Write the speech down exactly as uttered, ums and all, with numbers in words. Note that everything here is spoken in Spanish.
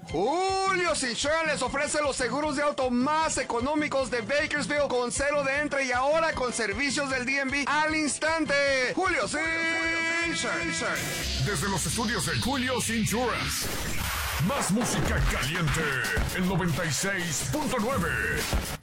Julio's Insurance les ofrece los seguros de auto más económicos de Bakersfield con cero de entre y ahora con servicios del D M V al instante. Julio's Insurance. Desde los estudios de Julio's Insurance. Más música caliente. El noventa y seis punto nueve.